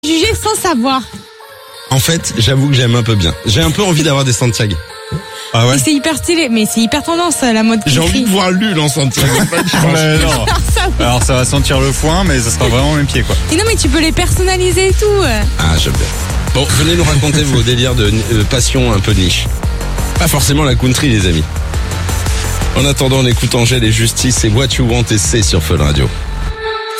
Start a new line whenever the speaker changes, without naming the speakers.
Juger sans savoir.
En fait, j'avoue que j'aime un peu bien. J'ai un peu envie d'avoir des Santiago.
Ah ouais.
Mais c'est hyper stylé, mais c'est hyper tendance la mode.
J'ai envie de voir Lul en Santiago.
Ouais, non. Alors ça va sentir le foin, mais ça sera vraiment mes pieds quoi.
Et non mais tu peux les personnaliser et tout.
Ah, j'aime bien. Bon, venez nous raconter vos délires de passion un peu niche. Pas forcément la country, les amis. En attendant, on écoute Angèle et Justice et What You Want et c'est sur Fun Radio.